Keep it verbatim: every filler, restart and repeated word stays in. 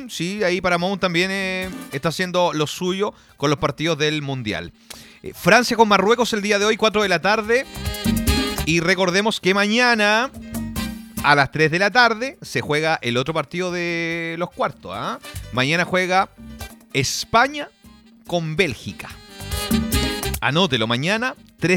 Sí, sí, ahí Paramount también eh, está haciendo lo suyo con los partidos del Mundial. Eh, Francia con Marruecos el día de hoy, cuatro de la tarde. Y recordemos que mañana, a las tres de la tarde, se juega el otro partido de los cuartos. ¿ah? Mañana juega España con Bélgica. Anótelo, mañana